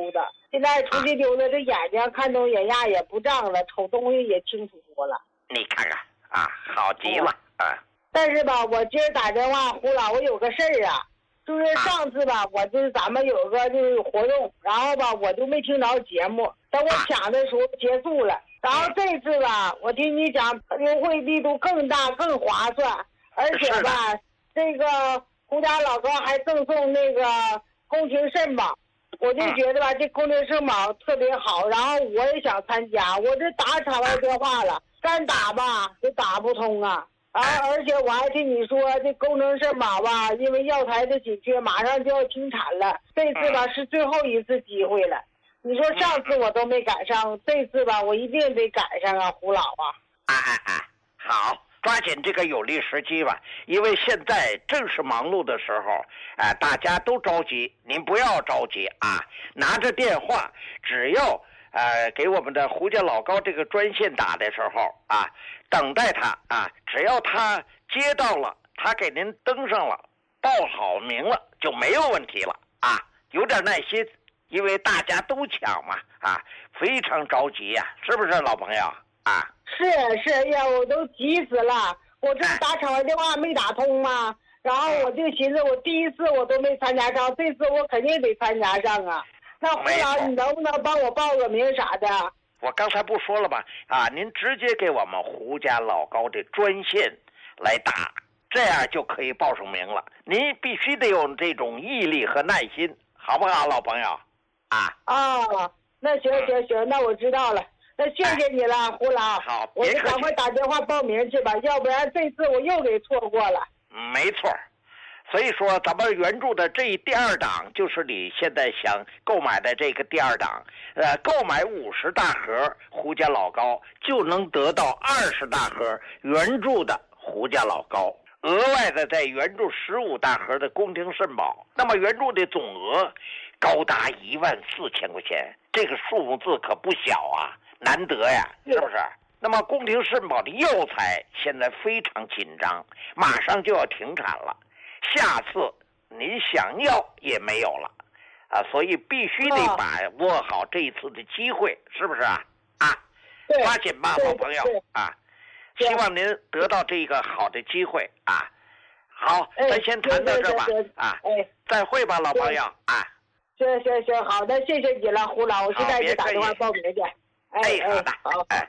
丢的，现在出去丢的，这眼睛看东眼压也不胀了，瞅东西也清楚多了。 你看看啊，好极了啊！ 但是吧，我今儿打电话，胡老，我有个事儿啊，就是上次吧，我就是咱们有个就是活动，然后吧，我就没听着节目，等我抢的时候结束了。然后这次吧，我听你讲优惠力度更大更划算，而且吧，这个胡家老高还赠送那个宫廷肾宝，我就觉得吧，这宫廷肾宝特别好，然后我也想参加，我这打场外电话了，干打吧就打不通啊。而且我还听你说，这宫廷肾宝吧，因为药材的紧缺，马上就要停产了，这次吧是最后一次机会了。你说上次我都没赶上，这次吧我一定得赶上啊，胡老啊！ 好，抓紧这个有利时机吧，因为现在正是忙碌的时候，大家都着急，您不要着急啊，拿着电话，只要给我们的胡家老高这个专线打的时候啊，等待他啊，只要他接到了，他给您登上了，报好名了，就没有问题了啊，有点耐心。因为大家都抢嘛，非常着急呀，是不是老朋友啊？ 是呀，我都急死了。我这打场外电话没打通嘛，然后我就寻思，我第一次我都没参加上，这次我肯定得参加上啊。那胡老，你能不能帮我报个名啥的？ 我刚才不说了吗？您直接给我们胡家老高的专线来打，这样就可以报上名了。您必须得有这种毅力和耐心，好不好，老朋友？ 那行，那我知道了。那谢谢你了，胡老。 好， 我就赶快打电话报名去吧，要不然这次我又给错过了。 没错，所以说咱们援助的这第二档就是你现在想购买的这个第二档，购买50大盒胡家老高就能得到20大盒援助的胡家老高，额外的再援助15大盒的宫廷肾宝，那么援助的总额高达14000块钱，这个数目字可不小啊，难得呀，是不是？那么宫廷肾宝的药材现在非常紧张，马上就要停产了，下次您想要也没有了所以必须得把握好这一次的机会，是不是啊？抓紧吧，好朋友希望您得到这个好的机会好，咱先谈到这吧再会吧，老朋友行，好的，谢谢你了，胡老，我现在就打电话报名去。 好的。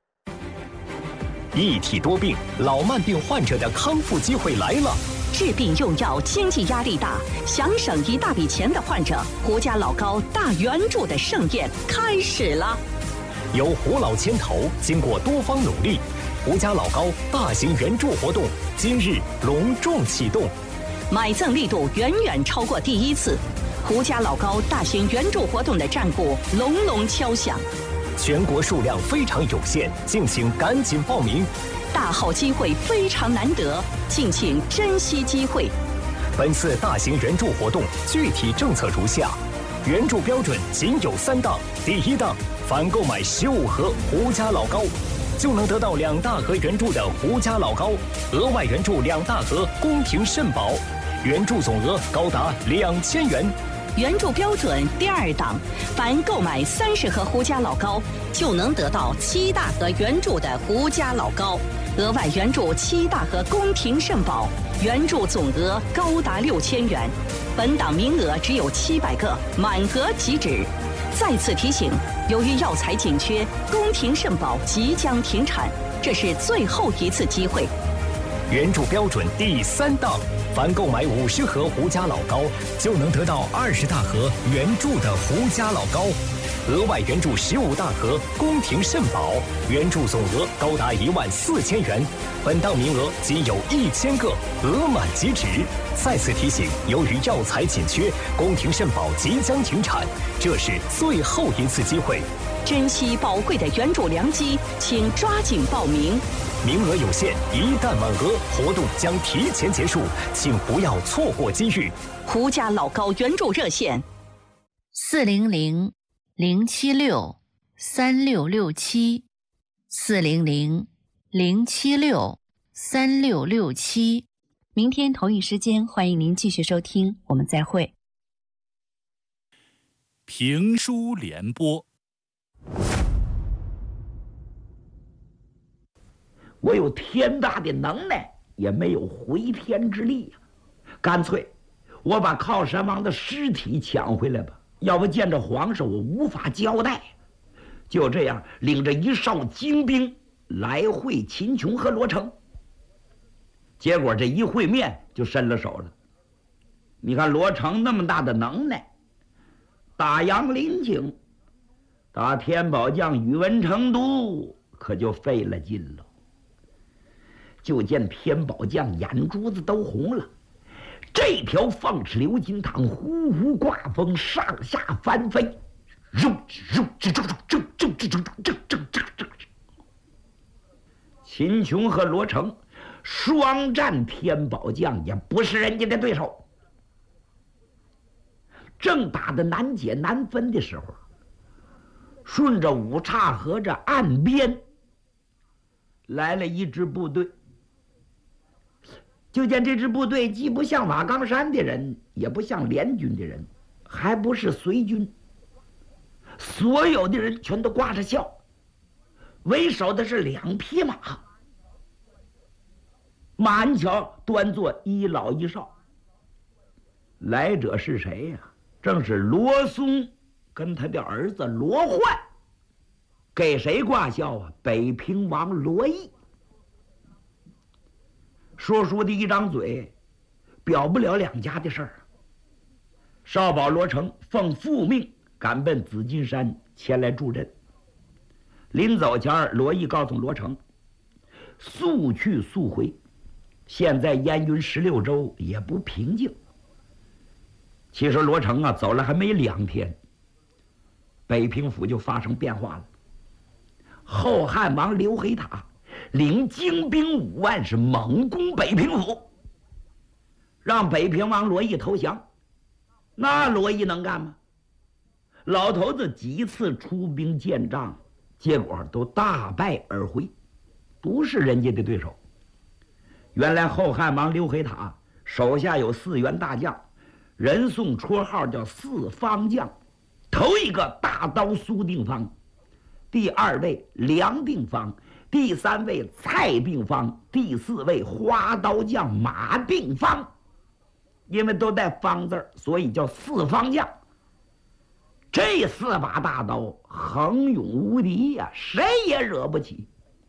一体多病，老慢病患者的康复机会来了。 治病用药经济压力大，想省一大笔钱的患者，胡家老高大援助的盛宴开始了。 由胡老牵头，经过多方努力，胡家老高大型援助活动今日隆重启动， 买赠力度远远超过第一次。胡家老高大型援助活动的战鼓隆隆敲响， 全国数量非常有限，敬请赶紧报名。 大好机会非常难得，敬请珍惜机会。 本次大型援助活动具体政策如下：援助标准仅有3档。第一档，凡购买15盒胡家老高，就能得到2大盒援助的胡家老高，额外援助2大盒宫廷肾宝，援助总额高达2000元。 援助标准第2档，凡购买30盒胡家老高，就能得到7大盒援助的胡家老高，额外援助7大盒宫廷肾宝，援助总额高达6000元。本档名额只有700个，满额即止。再次提醒，由于药材紧缺，宫廷肾宝即将停产，这是最后一次机会。 援助标准第3档，凡购买50盒胡家老高，就能得到20大盒援助的胡家老高，额外援助15大盒宫廷肾宝，援助总额高达14000元。本档名额仅有1000个，额满即止。再次提醒，由于药材紧缺，宫廷肾宝即将停产，这是最后一次机会。 珍惜宝贵的援助良机，请抓紧报名。 名额有限，一旦满额，活动将提前结束，请不要错过机遇。 胡家老高援助热线 400-076-3667，400-076-3667。明天同一时间，欢迎您继续收听，我们再会。 评书联播。 我有天大的能耐，也没有回天之力呀，干脆我把靠山王的尸体抢回来吧，要不见着皇上我无法交代。就这样领着一哨精兵来会秦琼和罗成，结果这一会面就伸了手了。你看罗成那么大的能耐，打杨林景，打天宝将宇文成都可就费了劲了。就见天宝将眼珠子都红了，这条凤翅流金堂呼呼刮风，上下翻飞，秦琼和罗成双战天宝将，也不是人家的对手。正打得难解难分的时候，顺着五岔河这岸边来了一支部队。就见这支部队既不像瓦岗山的人，也不像联军的人，还不是随军。所有的人全都挂着孝，为首的是2匹马，马桥端坐一老一少。来者是谁呀？正是罗松跟他的儿子罗焕。给谁挂孝啊？北平王罗毅。说书的一张嘴，表不了两家的事儿。少保罗成奉父命赶奔紫金山前来助阵。临走前，罗毅告诉罗成，速去速回，现在燕云16州也不平静。其实罗成啊，走了还没2天，北平府就发生变化了。后汉王刘黑塔领精兵5万，是猛攻北平府，让北平王罗毅投降。那罗毅能干吗？老头子几次出兵见仗，结果都大败而回，不是人家的对手。原来后汉王刘黑塔手下有4员大将，人送绰号叫4方将。头一个大刀苏定方，第2位梁定方，第3位蔡定方，第4位花刀将马定方。因为都带方字儿，所以叫4方将。这4把大刀横勇无敌呀，谁也惹不起。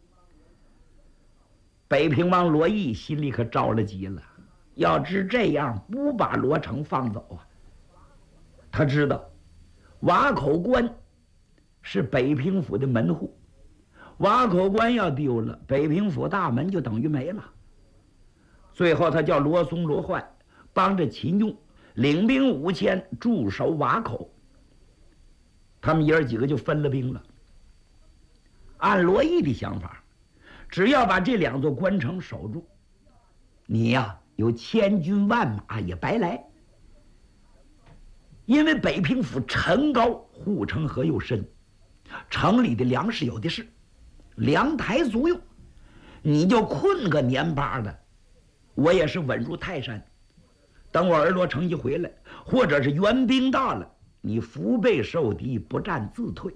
北平王罗毅心里可着了急了，要知这样不把罗成放走啊。他知道瓦口关是北平府的门户，瓦口关要丢了，北平府大门就等于没了。最后他叫罗松、罗焕帮着秦用领兵5000驻守瓦口，他们爷儿几个就分了兵了。按罗毅的想法，只要把这2座关城守住，你呀有千军万马也白来。因为北平府城高，护城河又深，城里的粮食有的是，粮台足用，你就困个年8的，我也是稳入泰山。等我儿罗成一回来，或者是援兵到了，你腹背受敌，不战自退。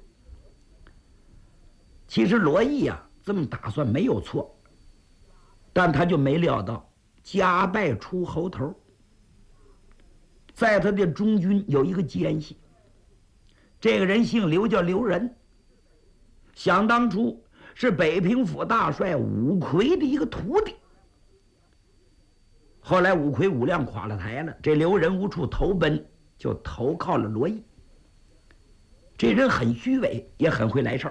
其实罗毅啊这么打算没有错，但他就没料到家败出猴头。在他的中军有一个奸细，这个人姓刘，叫刘仁，想当初是北平府大帅武魁的一个徒弟。后来武魁武亮垮了台了，这刘仁无处投奔，就投靠了罗毅。这人很虚伪，也很会来事儿。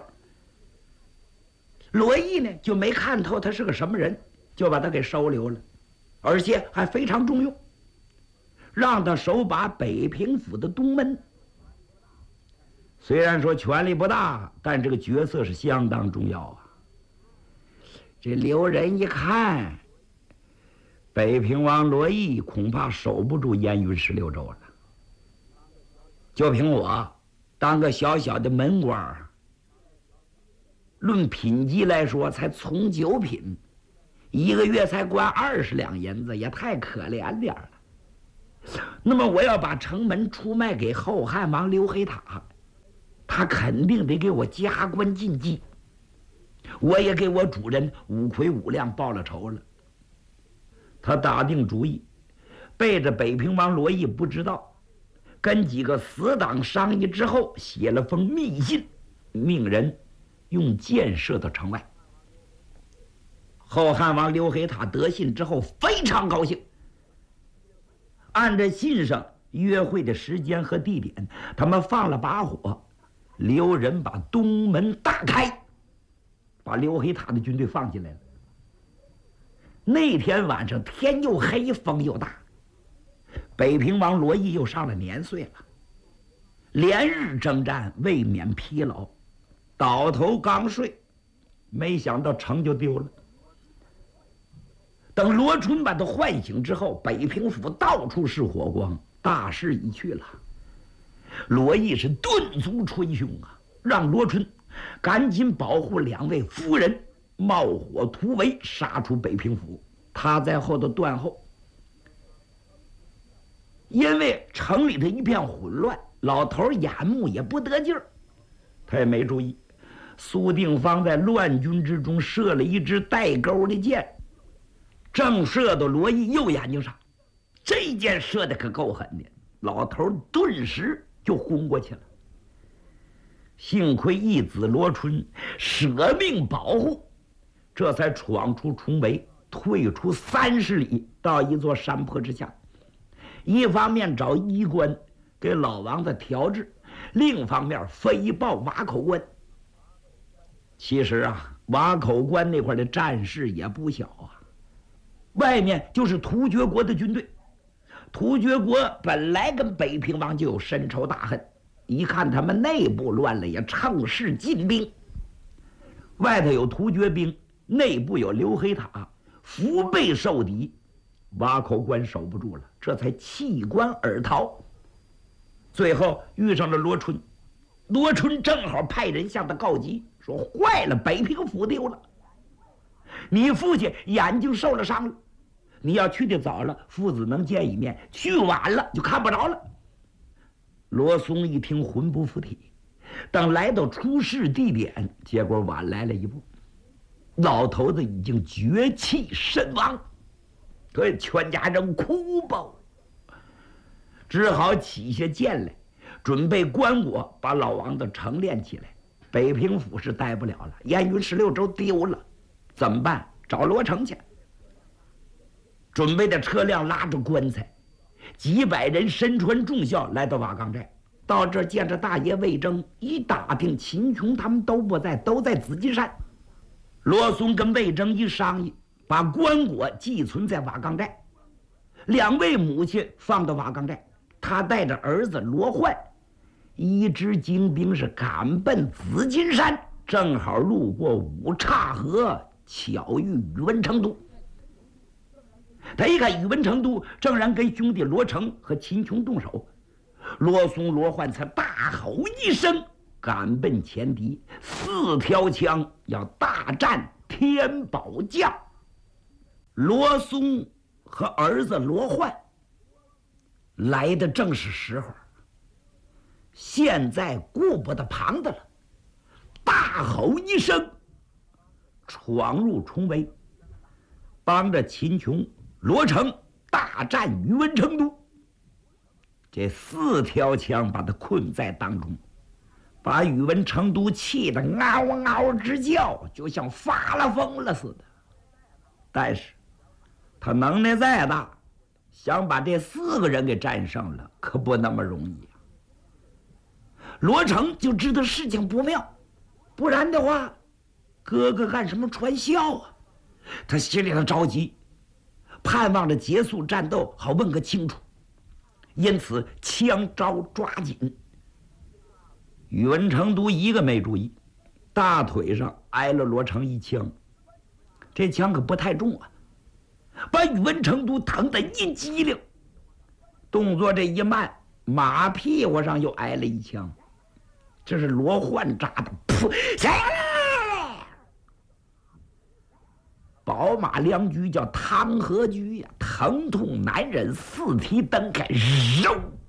罗毅呢就没看透他是个什么人，就把他给收留了，而且还非常重用，让他手把北平府的东门。虽然说权力不大，但这个角色是相当重要啊。这刘仁一看，北平王罗毅恐怕守不住燕云16州了。就凭我当个小小的门官，论品级来说才从9品，1个月才关20两银子，也太可怜点了。 那么我要把城门出卖给后汉王刘黑塔，他肯定得给我加官进爵，我也给我主人5魁5亮报了仇了。他打定主意，背着北平王罗毅不知道，跟几个死党商议之后，写了封密信，命人用箭射到城外。后汉王刘黑塔得信之后非常高兴，按着信上约会的时间和地点，他们放了把火，留人把东门大开，把刘黑塔的军队放进来了。那天晚上天又黑，风又大，北平王罗毅又上了年岁了，连日征战未免疲劳，倒头刚睡，没想到城就丢了。等罗春把他唤醒之后，北平府到处是火光，大势已去了。罗毅是顿足捶胸啊，让罗春赶紧保护2位夫人，冒火突围，杀出北平府。他在后头断后。因为城里头一片混乱，老头眼目也不得劲儿，他也没注意，苏定方在乱军之中射了一支带钩的箭，正射到罗毅右眼睛上。这箭射的可够狠的，老头顿时就昏过去了。幸亏义子罗春舍命保护，这才闯出重围，退出30里，到一座山坡之下。一方面找医官给老王子调治，另一方面飞报瓦口关。其实啊，瓦口关那块的战事也不小啊，外面就是突厥国的军队。突厥国本来跟北平王就有深仇大恨，一看他们内部乱了，也乘势进兵。外头有突厥兵，内部有刘黑塔，腹背受敌，瓦口关守不住了，这才弃关而逃。最后遇上了罗春，罗春正好派人向他告急，说坏了，北平府丢了，你父亲眼睛受了伤了，你要去的早了，父子能见一面；去晚了就看不着了。罗松一听魂不附体，等来到出事地点，结果晚来了一步，老头子已经绝气身亡。所以全家人哭吧，只好起下剑来，准备棺椁把老王子成殓起来。北平府是待不了了，燕云16州丢了，怎么办？找罗成去。准备的车辆拉着棺材，几百人身穿重孝来到瓦岗寨。到这儿见着大爷魏征，一打听，秦琼他们都不在，都在紫金山。罗松跟魏征一商议，把棺椁寄存在瓦岗寨，2位母亲放到瓦岗寨，他带着儿子罗焕一支精兵是赶奔紫金山，正好路过五岔河，巧遇宇文成都。他一看宇文成都正然跟兄弟罗成和秦琼动手，罗松罗焕才大吼一声，赶奔前敌，4条枪要大战天宝将。罗松和儿子罗焕来的正是时候，现在顾不得旁的了，大吼一声，闯入重围，帮着秦琼、罗成大战宇文成都。这4条枪把他困在当中，把宇文成都气得嗷嗷直叫，就像发了疯了似的。但是他能耐再大，想把这4个人给战胜了，可不那么容易啊。罗成就知道事情不妙，不然的话，哥哥干什么传孝啊？他心里头着急，盼望着结束战斗，好问个清楚。因此枪招抓紧。宇文成都一个没注意，大腿上挨了罗成一枪，这枪可不太重啊，把宇文成都疼得一激灵，动作这一慢，马屁股上又挨了一枪。这是罗焕扎的，噗！下来！ 宝马良驹叫汤和驹呀，疼痛难忍，四蹄蹬开，肉